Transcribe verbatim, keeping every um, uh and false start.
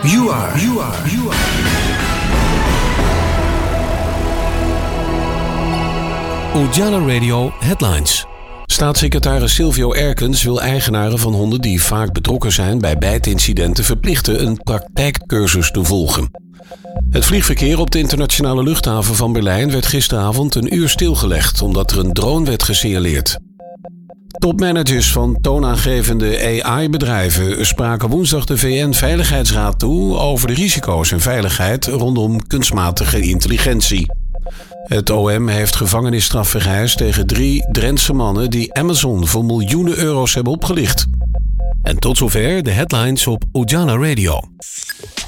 You are, you are, you are. Ujala Radio Headlines. Staatssecretaris Silvio Erkens wil eigenaren van honden die vaak betrokken zijn bij bijtincidenten verplichten een praktijkcursus te volgen. Het vliegverkeer op de internationale luchthaven van Berlijn werd gisteravond een uur stilgelegd omdat er een drone werd gesignaleerd. Topmanagers van toonaangevende A I-bedrijven spraken woensdag de V N-veiligheidsraad toe over de risico's en veiligheid rondom kunstmatige intelligentie. Het O M heeft gevangenisstraf vereist tegen drie Drentse mannen die Amazon voor miljoenen euro's hebben opgelicht. En tot zover de headlines op Ujala Radio.